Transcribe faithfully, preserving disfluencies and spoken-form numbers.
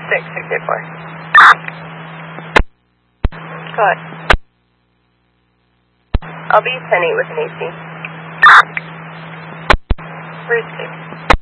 six, six eight four. Go ahead. I'll be ten eight with an A C. Three six.